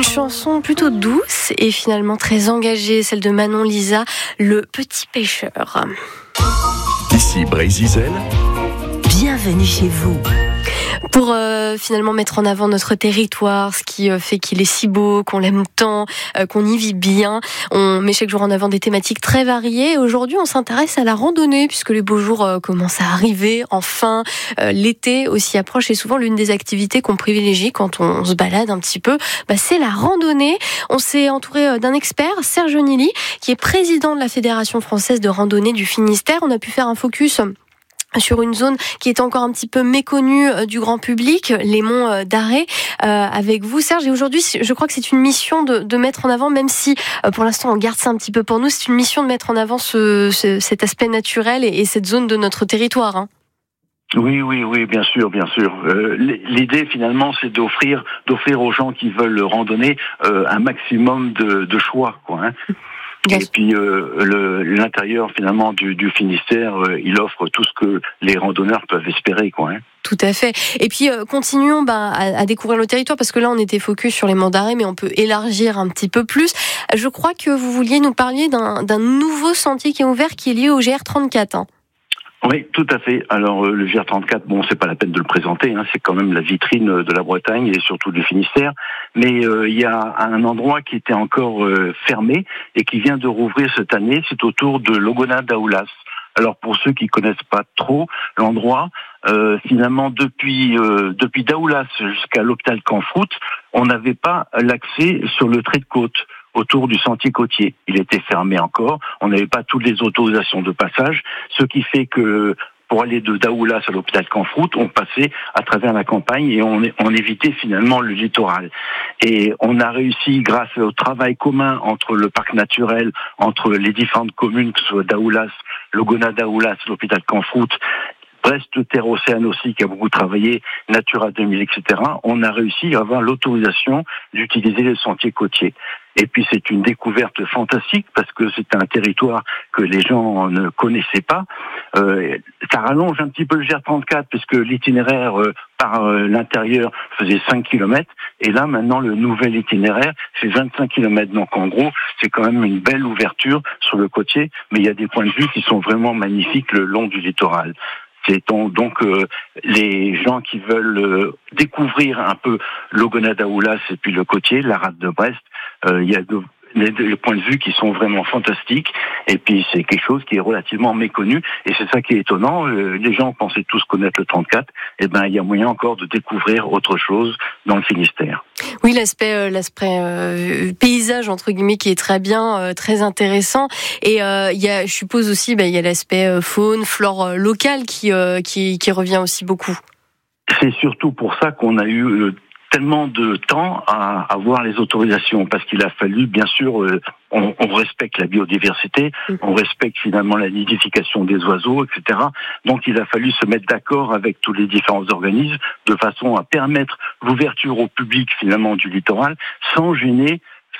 chanson plutôt douce et finalement très engagée, celle de Manon Lisa, Le Petit Pêcheur. Ici Brésil. Bienvenue chez vous. Pour finalement mettre en avant notre territoire, ce qui fait qu'il est si beau, qu'on l'aime tant, qu'on y vit bien. On met chaque jour en avant des thématiques très variées. Et aujourd'hui, on s'intéresse à la randonnée, puisque les beaux jours commencent à arriver. Enfin, l'été aussi approche. Et souvent, l'une des activités qu'on privilégie quand on se balade un petit peu, c'est la randonnée. On s'est entouré d'un expert, Serge Nili, qui est président de la Fédération française de randonnée du Finistère. On a pu faire un focus sur une zone qui est encore un petit peu méconnue du grand public, les monts d'Arrée, avec vous Serge. Et aujourd'hui, je crois que c'est une mission de mettre en avant, même si pour l'instant on garde ça un petit peu pour nous, c'est une mission de mettre en avant cet aspect naturel et cette zone de notre territoire. Hein. Oui, bien sûr. L'idée finalement, c'est d'offrir aux gens qui veulent randonner un maximum de choix, quoi. Hein. Et puis l'intérieur finalement du Finistère, il offre tout ce que les randonneurs peuvent espérer, quoi. Hein. Tout à fait. Et puis continuons à découvrir le territoire, parce que là on était focus sur les monts d'Arrée, mais on peut élargir un petit peu plus. Je crois que vous vouliez nous parler d'un nouveau sentier qui est ouvert, qui est lié au GR34. Hein. Oui, tout à fait. Alors le GR34, c'est pas la peine de le présenter, hein, c'est quand même la vitrine de la Bretagne et surtout du Finistère. Mais il y a un endroit qui était encore fermé et qui vient de rouvrir cette année, c'est autour de Logona-Daoulas. Alors pour ceux qui connaissent pas trop l'endroit, finalement depuis Daoulas jusqu'à l'hôpital Canfroute, on n'avait pas l'accès sur le trait de côte autour du sentier côtier. Il était fermé encore, on n'avait pas toutes les autorisations de passage, ce qui fait que pour aller de Daoulas à l'hôpital Canfroute, on passait à travers la campagne et on évitait finalement le littoral. Et on a réussi, grâce au travail commun entre le parc naturel, entre les différentes communes, que ce soit Daoulas, Logona-Daoulas, l'hôpital Canfroute, Brest-Terre-Océane aussi, qui a beaucoup travaillé, Natura 2000, etc. On a réussi à avoir l'autorisation d'utiliser les sentiers côtiers. Et puis c'est une découverte fantastique parce que c'est un territoire que les gens ne connaissaient pas. Ça rallonge un petit peu le GR34 puisque l'itinéraire par l'intérieur faisait 5 km et là maintenant le nouvel itinéraire fait 25 km. Donc en gros c'est quand même une belle ouverture sur le côtier, mais il y a des points de vue qui sont vraiment magnifiques le long du littoral. C'est donc les gens qui veulent découvrir un peu Logona-Daoulas et puis le côtier, la rade de Brest, il y a des points de vue qui sont vraiment fantastiques et puis c'est quelque chose qui est relativement méconnu et c'est ça qui est étonnant. Les gens pensaient tous connaître le 34, et il y a moyen encore de découvrir autre chose dans le Finistère. Oui, l'aspect paysage entre guillemets qui est très bien, très intéressant. Et il y a, je suppose aussi, il y a l'aspect faune, flore locale qui revient aussi beaucoup. C'est surtout pour ça qu'on a eu tellement de temps à avoir les autorisations, parce qu'il a fallu, bien sûr, on respecte la biodiversité, on respecte finalement la nidification des oiseaux, etc. Donc il a fallu se mettre d'accord avec tous les différents organismes de façon à permettre l'ouverture au public finalement du littoral sans gêner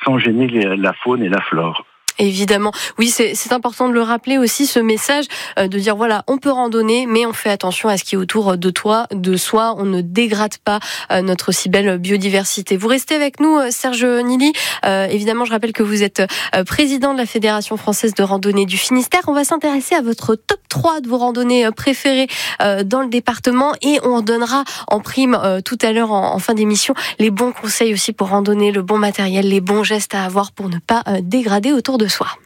la faune et la flore. Évidemment, oui, c'est important de le rappeler aussi, ce message de dire voilà, on peut randonner, mais on fait attention à ce qui est autour de soi, on ne dégrade pas notre si belle biodiversité. Vous restez avec nous, Serge Nili. Évidemment, je rappelle que vous êtes président de la Fédération française de randonnée du Finistère. On va s'intéresser à votre top 3 de vos randonnées préférées dans le département et on donnera en prime tout à l'heure en fin d'émission les bons conseils aussi pour randonner, le bon matériel, les bons gestes à avoir pour ne pas dégrader autour de soi.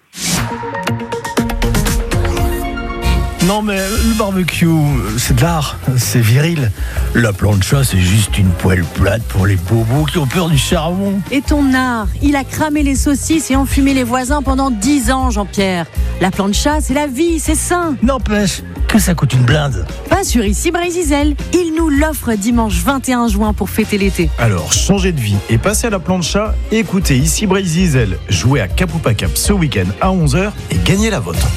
Non mais le barbecue, c'est de l'art, c'est viril. La plancha, c'est juste une poêle plate pour les bobos qui ont peur du charbon. Et ton art, il a cramé les saucisses et enfumé les voisins pendant 10 ans, Jean-Pierre. La plancha, c'est la vie, c'est sain. N'empêche que ça coûte une blinde. Pas sur Ici Brésil. Il nous l'offre dimanche 21 juin pour fêter l'été. Alors, changez de vie et passez à la plancha. Écoutez Ici Brésil, jouez à Cap ou pas Cap ce week-end à 11h et gagnez la vôtre.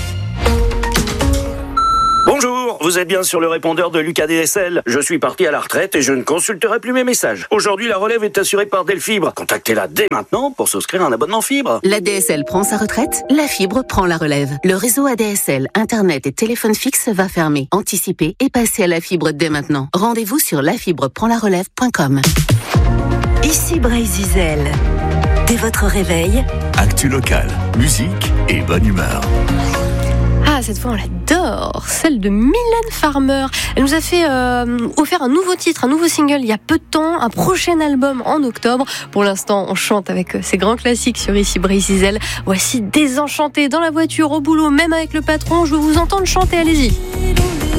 Bonjour, vous êtes bien sur le répondeur de Lucas DSL. Je suis parti à la retraite et je ne consulterai plus mes messages. Aujourd'hui, la relève est assurée par Delfibre. Contactez-la dès maintenant pour souscrire un abonnement fibre. La DSL prend sa retraite, la fibre prend la relève. Le réseau ADSL, Internet et téléphone fixe va fermer. Anticipez et passez à la fibre dès maintenant. Rendez-vous sur lafibreprendlarelève.com. Ici Bray-Zizel. Dès votre réveil, Actu local, musique et bonne humeur. Ah, cette fois on l'adore, celle de Mylène Farmer. Elle nous a fait offert un nouveau titre, un nouveau single il y a peu de temps, un prochain album en octobre. Pour l'instant, on chante avec ses grands classiques sur Ici Bray-Zizel. Voici Désenchanté dans la voiture, au boulot, même avec le patron. Je veux vous entendre chanter, allez-y.